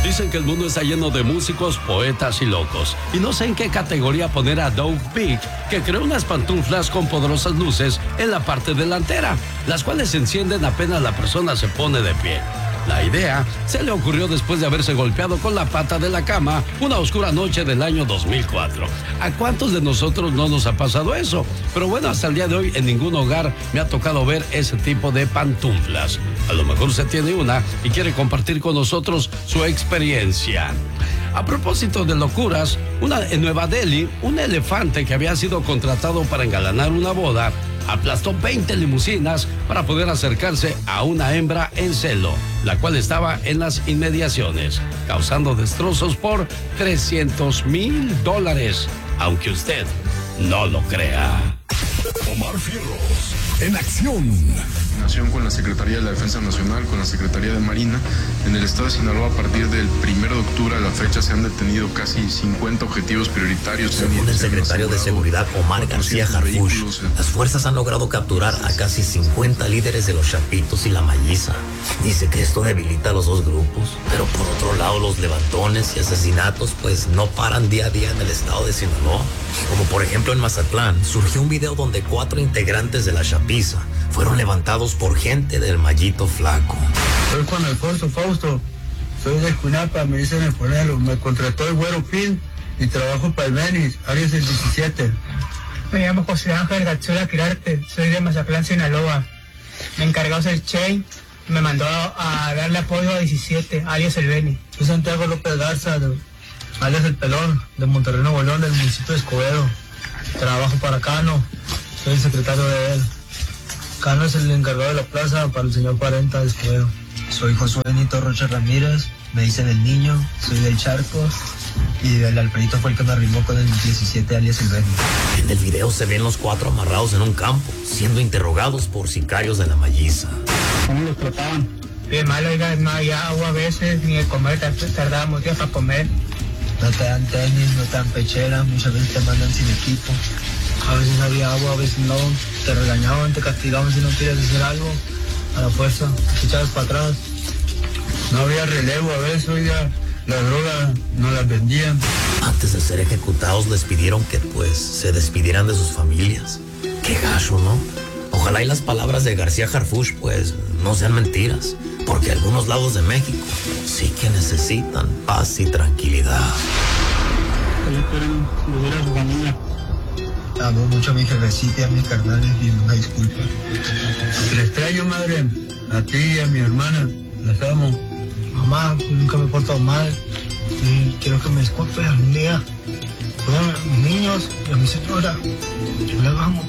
Dicen que el mundo está lleno de músicos, poetas y locos. Y no sé en qué categoría poner a Doug Big, que creó unas pantuflas con poderosas luces en la parte delantera, las cuales se encienden apenas la persona se pone de pie. La idea se le ocurrió después de haberse golpeado con la pata de la cama una oscura noche del año 2004. ¿A cuántos de nosotros no nos ha pasado eso? Pero bueno, hasta el día de hoy en ningún hogar me ha tocado ver ese tipo de pantuflas. A lo mejor se tiene una y quiere compartir con nosotros su experiencia. A propósito de locuras, en Nueva Delhi, un elefante que había sido contratado para engalanar una boda aplastó 20 limusinas para poder acercarse a una hembra en celo, la cual estaba en las inmediaciones, causando destrozos por $300,000, aunque usted no lo crea. Omar Fierros, en acción. Con la Secretaría de la Defensa Nacional, con la Secretaría de Marina, en el estado de Sinaloa, a partir del 1 de octubre a la fecha se han detenido casi 50 objetivos prioritarios. Según el secretario de Seguridad, Omar García Harfuch, las fuerzas han logrado capturar a casi 50 líderes de los Chapitos y la Malliza. Dice que esto debilita a los dos grupos, pero por otro lado los levantones y asesinatos pues no paran día a día en el estado de Sinaloa. Como por ejemplo en Mazatlán, surgió un video donde 4 integrantes de la Chapiza fueron levantados por gente del Mallito Flaco. Soy Juan Alfonso Fausto, soy de Junapa, me dicen el Ponelo, me contrató el Güero Pin y trabajo para el Menis, Áreas del 17. Me llamo José Ángel Gachuela Quirarte, soy de Mazatlán, Sinaloa. Me encargó el Che, me mandó a darle apoyo a 17, alias el Beni. Soy Santiago López Garza, alias el Pelón, de Monterrey, Nuevo León, del municipio de Escobedo. Trabajo para Cano, soy el secretario de él. Cano es el encargado de la plaza para el señor 40 de Escobedo. Soy Josué Benito Rocha Ramírez, me dicen el Niño, soy del Charco y el Alfredito fue el que me arrimó con el 17 alias el Beni. En el video se ven los 4 amarrados en un campo, siendo interrogados por sicarios de la Malliza. ¿Cómo los trataban? Bien mal, oiga, no había agua a veces, ni de comer, tardábamos días para comer. No te dan tenis, no te dan pechera, muchas veces te mandan sin equipo. A veces había agua, a veces no, te regañaban, te castigaban si no querías hacer algo, a la fuerza, te echabas para atrás. No había relevo a veces, oiga, la droga no la vendían. Antes de ser ejecutados les pidieron que pues se despidieran de sus familias. Qué gacho, ¿no? Ojalá y las palabras de García Harfuch pues no sean mentiras, porque algunos lados de México sí que necesitan paz y tranquilidad. a su familia. Amo mucho a mi jefecita y a mis carnales y una disculpa. Te extraño, madre, a ti y a mi hermana, las amo. Mamá, nunca me he portado mal y quiero que me disculpe algún día. Cuídame a mis niños y a mi señora. Yo las amo.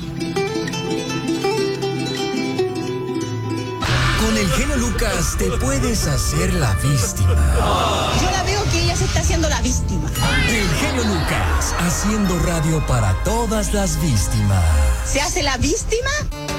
Con el genio Lucas te puedes hacer la víctima. Yo la veo que ella se está haciendo la víctima. El genio Lucas, haciendo radio para todas las víctimas. ¿Se hace la víctima?